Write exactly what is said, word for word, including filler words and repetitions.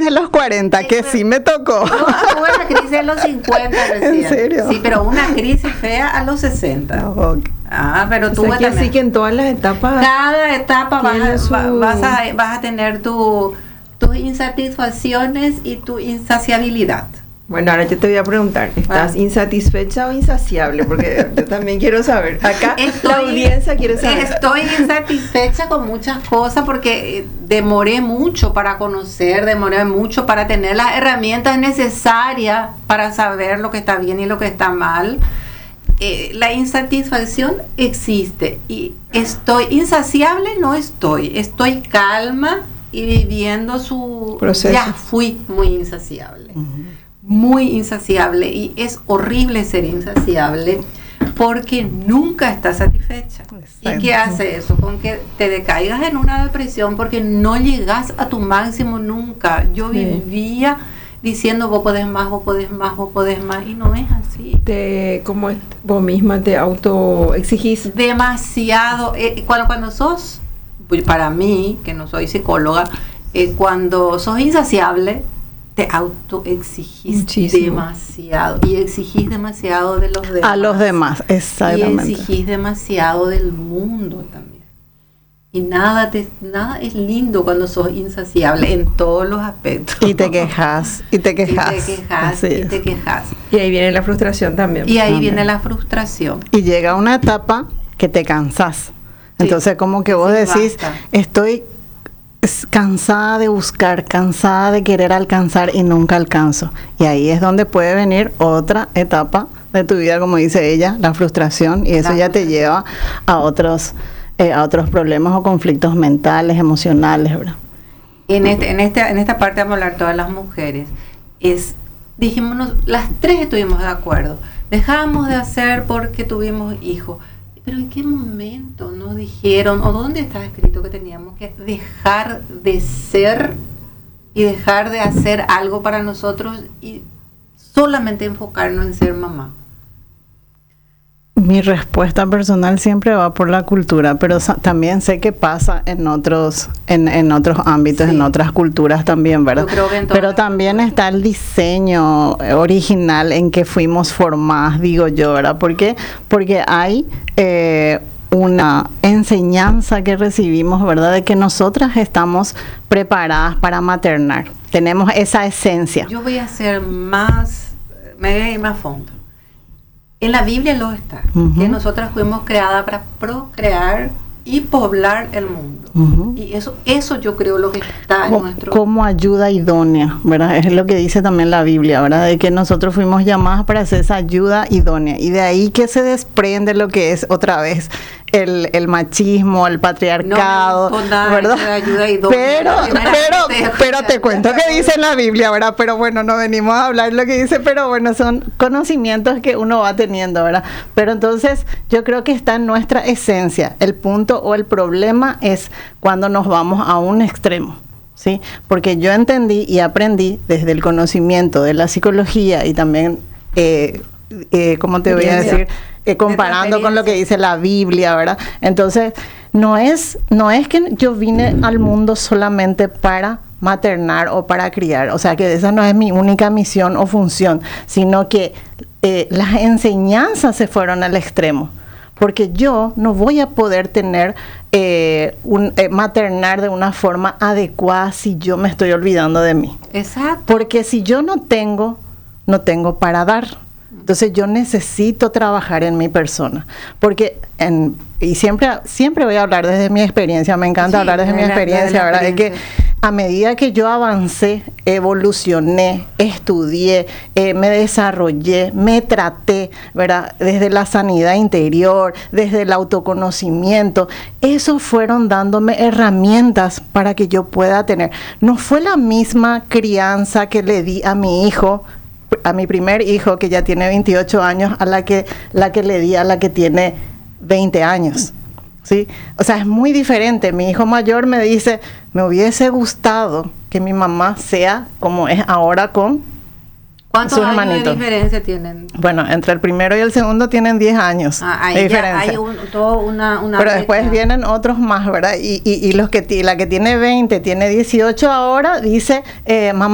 de los cuarenta, sí, que sí me tocó. Yo tuve la crisis de los cincuenta recién. ¿En serio? Sí, pero una crisis fea a los sesenta. Oh, okay. Ah, pero tú o sea, que así que en todas las etapas. Cada etapa vas a, su... vas, a, vas a tener tu, tus insatisfacciones y tu insaciabilidad. Bueno, ahora yo te voy a preguntar, ¿estás ah. insatisfecha o insaciable? Porque yo también quiero saber. Acá estoy, la audiencia quiere saber. Estoy insatisfecha con muchas cosas porque demoré mucho para conocer, demoré mucho para tener las herramientas necesarias para saber lo que está bien y lo que está mal. Eh, la insatisfacción existe y estoy insaciable, no estoy, estoy calma y viviendo su proceso. Ya fui muy insaciable. Uh-huh. Muy insaciable y es horrible ser insaciable porque nunca estás satisfecha. ¿Y qué hace eso? Con que te decaigas en una depresión porque no llegas a tu máximo nunca. Yo sí. vivía diciendo vos podés más, vos podés más, vos podés más y no es así. Te, como vos misma te autoexigís. Demasiado. Eh, cuando, cuando sos, para mí, que no soy psicóloga, eh, cuando sos insaciable, te autoexigís Muchísimo. demasiado y exigís demasiado de los demás. A los demás, exactamente. Y exigís demasiado del mundo también. Y nada te nada es lindo cuando sos insaciable en todos los aspectos. Y te quejas, y te quejas. Y te quejas, y te quejas. Y ahí viene la frustración también. Y ahí también. viene la frustración. Y llega una etapa que te cansás. Entonces sí. como que vos sí, decís, basta. estoy cansada de buscar, cansada de querer alcanzar y nunca alcanzo. Y ahí es donde puede venir otra etapa de tu vida, como dice ella, la frustración, y eso la ya te lleva a otros eh, a otros problemas o conflictos mentales, emocionales, ¿verdad? En este, en este, en esta parte vamos a hablar todas las mujeres. Es, dijimos, las tres estuvimos de acuerdo. Dejamos de hacer porque tuvimos hijos. Pero ¿en qué momento nos dijeron, o dónde está escrito que teníamos que dejar de ser y dejar de hacer algo para nosotros y solamente enfocarnos en ser mamá? Mi respuesta personal siempre va por la cultura, pero sa- también sé que pasa en otros en, en otros ámbitos, sí. en otras culturas también, ¿verdad? Yo creo que en pero también está el diseño original en que fuimos formadas, digo yo, ¿verdad? ¿Por qué? Porque hay eh, una enseñanza que recibimos, ¿verdad? De que nosotras estamos preparadas para maternar. Tenemos esa esencia. Yo voy a ser más, me voy a ir más a fondo. En la Biblia lo está, uh-huh. que nosotras fuimos creadas para procrear y poblar el mundo. Uh-huh. Y eso eso yo creo lo que está en como, nuestro... Como ayuda idónea, ¿verdad? Es lo que dice también la Biblia, ¿verdad? De que nosotros fuimos llamadas para hacer esa ayuda idónea. Y de ahí que se desprende lo que es otra vez el, el machismo, el patriarcado, no nada ¿verdad? De ayuda idónea. Pero, pero, pero te cuento que dice en la Biblia, ¿verdad? Pero bueno, no venimos a hablar lo que dice, pero bueno, son conocimientos que uno va teniendo, ¿verdad? Pero entonces yo creo que está en nuestra esencia. El punto o el problema es cuando nos vamos a un extremo, ¿sí? Porque yo entendí y aprendí desde el conocimiento de la psicología y también, eh, eh, ¿cómo te voy a decir? Eh, comparando con lo que dice la Biblia, ¿verdad? Entonces, no es, no es que yo vine al mundo solamente para maternar o para criar, o sea que esa no es mi única misión o función, sino que eh, las enseñanzas se fueron al extremo. Porque yo no voy a poder tener, eh, un, eh, maternar de una forma adecuada si yo me estoy olvidando de mí. Exacto. Porque si yo no tengo, no tengo para dar. Entonces yo necesito trabajar en mi persona. Porque, en, y siempre, siempre voy a hablar desde mi experiencia, me encanta sí, hablar desde mi la, experiencia, ¿verdad? Es que a medida que yo avancé, evolucioné, estudié, eh, me desarrollé, me traté, ¿verdad? Desde la sanidad interior, desde el autoconocimiento, esos fueron dándome herramientas para que yo pueda tener. No fue la misma crianza que le di a mi hijo, a mi primer hijo, que ya tiene veintiocho años, a la que, la que le di a la que tiene veinte años. ¿Sí? O sea, es muy diferente. Mi hijo mayor me dice, me hubiese gustado que mi mamá sea como es ahora con ¿Cuántos sus años hermanitos. de diferencia tienen? Bueno, entre el primero y el segundo tienen diez años ah, ahí de diferencia. Hay un, todo una, una Pero después brecha. Vienen otros más, ¿verdad? Y, y, y los que la que tiene veinte, tiene dieciocho ahora, dice, eh, mamá,